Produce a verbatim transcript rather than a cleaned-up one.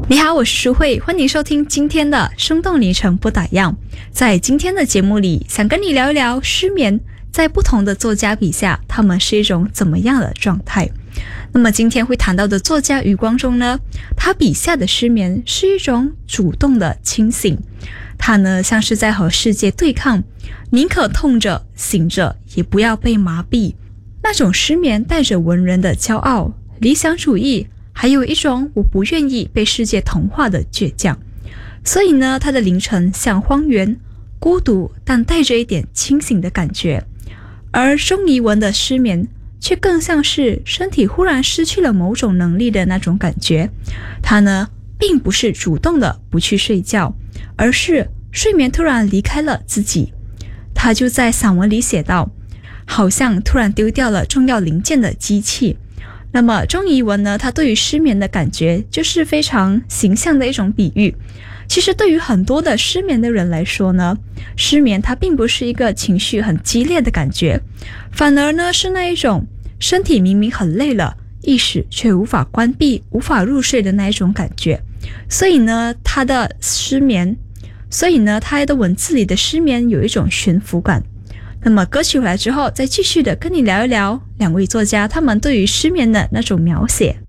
你好，我是舒慧，欢迎收听今天的生动凌晨不打烊。在今天的节目里，想跟你聊一聊失眠在不同的作家笔下，他们是一种怎么样的状态。那么今天会谈到的作家余光中呢，他笔下的失眠是一种主动的清醒，他呢像是在和世界对抗，宁可痛着醒着也不要被麻痹。那种失眠带着文人的骄傲、理想主义，还有一种我不愿意被世界同化的倔强。所以呢，他的凌晨像荒原，孤独但带着一点清醒的感觉。而钟怡文的失眠却更像是身体忽然失去了某种能力的那种感觉。他呢并不是主动的不去睡觉，而是睡眠突然离开了自己。他就在散文里写道，好像突然丢掉了重要零件的机器。那么钟怡文呢，他对于失眠的感觉就是非常形象的一种比喻。其实对于很多的失眠的人来说呢，失眠它并不是一个情绪很激烈的感觉，反而呢是那一种身体明明很累了，意识却无法关闭，无法入睡的那一种感觉。所以呢他的失眠所以呢他的文字里的失眠有一种悬浮感。那么歌曲回来之后，再继续的跟你聊一聊两位作家他们对于失眠的那种描写。